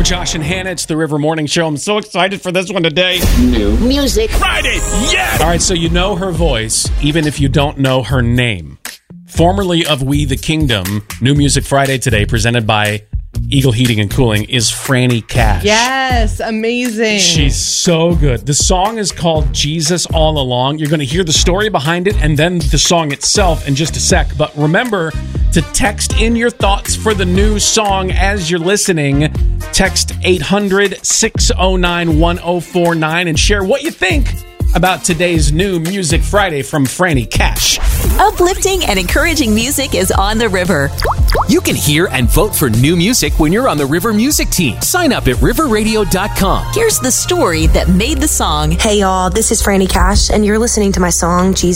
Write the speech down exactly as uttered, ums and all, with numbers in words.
Josh and Hannah. It's the River Morning Show. I'm so excited for this one today. New Music Friday. Yeah! All right, so you know her voice, even if you don't know her name. Formerly of We the Kingdom, New Music Friday today, presented by Eagle Heating and Cooling, is Franny Cash. Yes, amazing. She's so good. The song is called Jesus All Along. You're going to hear the story behind it and then the song itself in just a sec. But remember to text in your thoughts for the new song as you're listening. Text eight hundred, six oh nine, one oh four nine and share what you think about today's New Music Friday from Franny Cash. Uplifting and encouraging music is on the River. You can hear and vote for new music when you're on the River Music team. Sign up at river radio dot com. Here's the story that made the song. Hey y'all, this is Franny Cash, and you're listening to my song, Jesus